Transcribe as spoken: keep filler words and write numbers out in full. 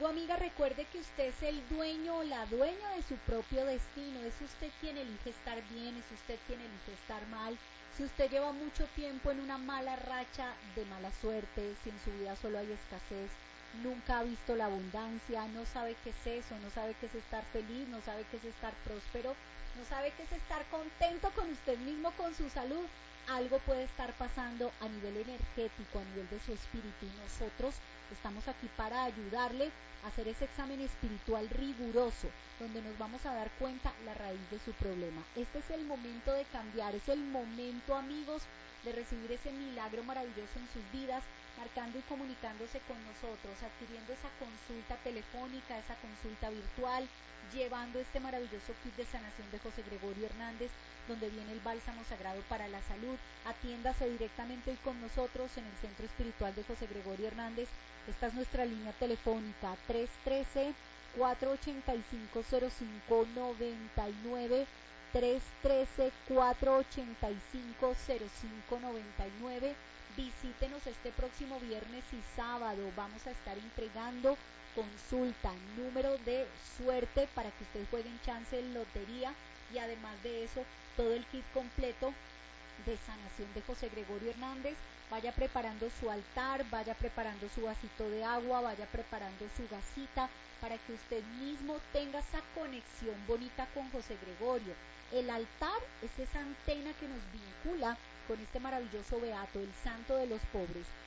amigo, amiga, recuerde que usted es el dueño o la dueña de su propio destino. Es usted quien elige estar bien, es usted quien elige estar mal. Si usted lleva mucho tiempo en una mala racha de mala suerte, si en su vida solo hay escasez, nunca ha visto la abundancia, no sabe qué es eso, no sabe qué es estar feliz, no sabe qué es estar próspero, no sabe qué es estar contento con usted mismo, con su salud, algo puede estar pasando a nivel energético, a nivel de su espíritu, y nosotros estamos aquí para ayudarle a hacer ese examen espiritual riguroso, donde nos vamos a dar cuenta la raíz de su problema. Este es el momento de cambiar, es el momento, amigos, de recibir ese milagro maravilloso en sus vidas, marcando y comunicándose con nosotros, adquiriendo esa consulta telefónica, esa consulta virtual, llevando este maravilloso kit de sanación de José Gregorio Hernández, donde viene el bálsamo sagrado para la salud. Atiéndase directamente hoy con nosotros en el Centro Espiritual de José Gregorio Hernández. Esta es nuestra línea telefónica tres uno tres, cuatro ocho cinco, cero cinco nueve nueve, tres uno tres, cuatro ocho cinco, cero cinco nueve nueve. Visítenos este próximo viernes y sábado. Vamos a estar entregando consulta, número de suerte para que usted juegue en chance en lotería, y además de eso, todo el kit completo de sanación de José Gregorio Hernández. Vaya preparando su altar, vaya preparando su vasito de agua, vaya preparando su gasita para que usted mismo tenga esa conexión bonita con José Gregorio. El altar es esa antena que nos vincula con este maravilloso beato, el santo de los pobres.